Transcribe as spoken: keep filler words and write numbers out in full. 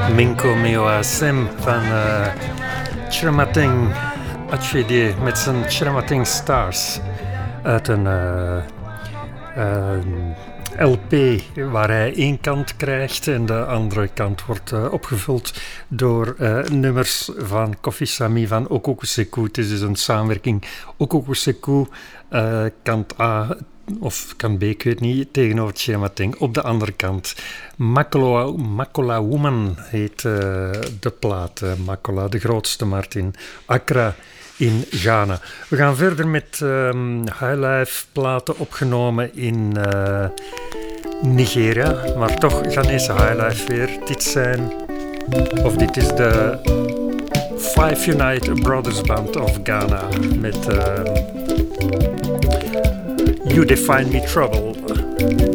Minko Mio Sem van uh, Chiramating Achidi met zijn Chiramating Stars uit een uh, uh, L P waar hij één kant krijgt en de andere kant wordt uh, opgevuld door uh, nummers van Kofi Sami van Okokuseku. Het is dus een samenwerking Okokuseku uh, kant A of kant B, ik weet niet, tegenover Chiramating. Op de andere kant Makola, Makola Woman heet uh, de plaat. Uh, Makola, de grootste markt in Accra in Ghana. We gaan verder met um, highlife platen opgenomen in uh, Nigeria, maar toch Ghanese highlife weer. Dit zijn, of dit is de Five Unite Brothers Band of Ghana met uh, You Define Me Trouble.